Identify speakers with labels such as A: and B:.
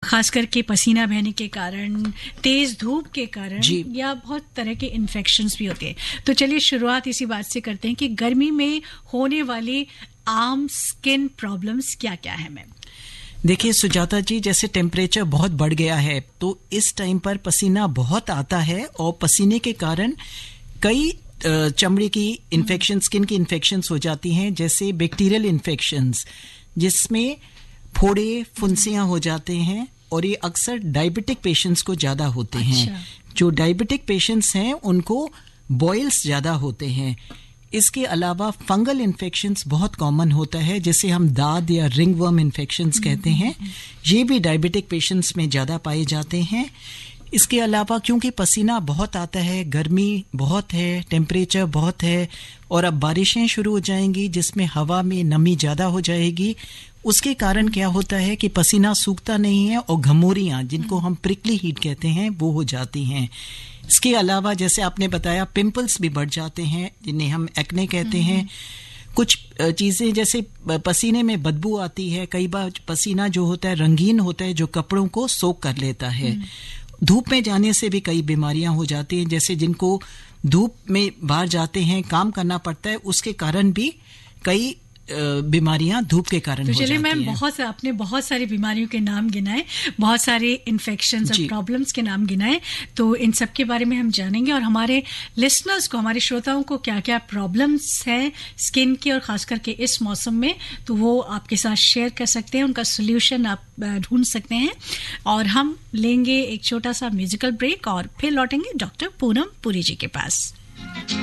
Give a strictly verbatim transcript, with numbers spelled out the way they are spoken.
A: खास करके पसीना बहने के कारण, तेज धूप के कारण, या बहुत तरह के इन्फेक्शंस भी होते हैं। तो चलिए शुरुआत इसी बात से करते हैं कि गर्मी में होने वाली आम स्किन प्रॉब्लम्स क्या क्या है मैम?
B: देखिए सुजाता जी, जैसे टेम्परेचर बहुत बढ़ गया है तो इस टाइम पर पसीना बहुत आता है और पसीने के कारण कई चमड़ी की इन्फेक्शन, स्किन की इन्फेक्शंस हो जाती हैं, जैसे बैक्टीरियल इन्फेक्शंस जिसमें फोड़े फुंसियां हो जाते हैं और ये अक्सर डायबिटिक पेशेंट्स को ज़्यादा होते हैं।
A: अच्छा।
B: जो डायबिटिक पेशेंट्स हैं उनको बॉयल्स ज़्यादा होते हैं। इसके अलावा फंगल इन्फेक्शंस बहुत कॉमन होता है, जिसे हम दाद या रिंगवर्म इन्फेक्शंस कहते हैं। ये भी डायबिटिक पेशेंट्स में ज़्यादा पाए जाते हैं। इसके अलावा क्योंकि पसीना बहुत आता है, गर्मी बहुत है, टेम्परेचर बहुत है और अब बारिशें शुरू हो जाएंगी जिसमें हवा में नमी ज़्यादा हो जाएगी, उसके कारण क्या होता है कि पसीना सूखता नहीं है और घमौरियाँ, जिनको हम प्रिकली हीट कहते हैं, वो हो जाती हैं। इसके अलावा जैसे आपने बताया पिंपल्स भी बढ़ जाते हैं जिन्हें हम एक्ने कहते हैं। कुछ चीज़ें जैसे पसीने में बदबू आती है, कई बार पसीना जो होता है रंगीन होता है जो कपड़ों को सोख कर लेता है। धूप में जाने से भी कई बीमारियां हो जाती हैं, जैसे जिनको धूप में बाहर जाते हैं काम करना पड़ता है, उसके कारण भी कई बीमारियां धूप के कारण
A: तो
B: हो जाती हैं।
A: चलिए मैम, बहुत आपने बहुत सारी बीमारियों के नाम गिनाए, बहुत सारे इन्फेक्शंस और प्रॉब्लम्स के नाम गिनाए, तो इन सब के बारे में हम जानेंगे और हमारे लिसनर्स को, हमारे श्रोताओं को क्या क्या प्रॉब्लम्स हैं स्किन की और खास करके इस मौसम में, तो वो आपके साथ शेयर कर सकते हैं, उनका सोल्यूशन आप ढूंढ सकते हैं। और हम लेंगे एक छोटा सा म्यूजिकल ब्रेक और फिर लौटेंगे डॉक्टर पूनम पुरी जी के पास।